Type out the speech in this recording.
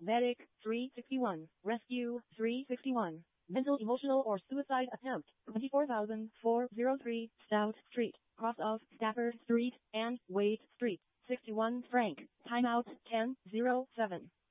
Medic 361. Rescue 361. Mental, emotional, or suicide attempt 24,403 Stout Street, cross of Stafford Street and Wade Street. 61 franc. Timeout 10:07.